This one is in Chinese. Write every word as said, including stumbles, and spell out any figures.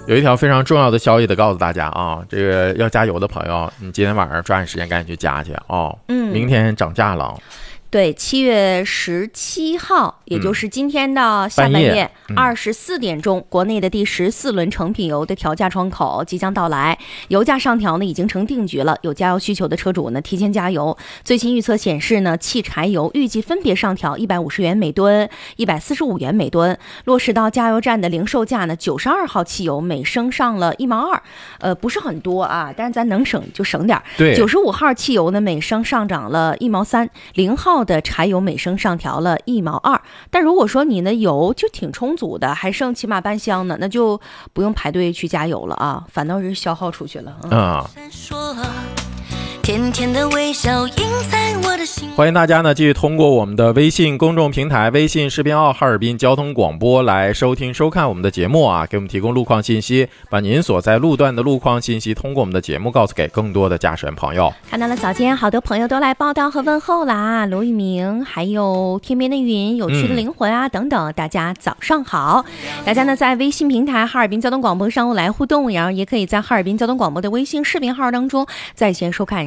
有一条非常重要的消息得告诉大家啊，这个要加油的朋友，你今天晚上抓紧时间赶紧去加去哦。嗯，明天涨价了。 对，七月十七号，也就是今天的下半夜二十四点钟、嗯，国内的第十四轮成品油的调价窗口即将到来。油价上调呢，已经成定局了。有加油需求的车主呢，提前加油。最新预测显示呢，汽柴油预计分别上调一百五十元每吨、一百四十五元每吨。落实到加油站的零售价呢，九十二号汽油每升上了一毛二，呃，不是很多啊，但是咱能省就省点。 对， 九十五号汽油呢，每升上涨了一毛三，零号的柴油每升上调了一毛二，但如果说你的油就挺充足的，还剩起码半箱呢，那就不用排队去加油了啊，反倒是消耗出去了啊。 甜甜的微笑印在我的心。欢迎大家呢继续通过我们的微信公众平台、微信视频号哈尔滨交通广播来收听收看我们的节目啊，给我们提供路况信息，把您所在路段的路况信息通过我们的节目告诉给更多的驾驶员朋友。 看到了早间好多朋友都来报道和问候啦，卢一鸣，还有天边的云、有趣的灵魂啊、嗯、等等，大家早上好。大家呢在微信平台哈尔滨交通广播上来互动，然后也可以在哈尔滨交通广播的微信视频号当中在线收看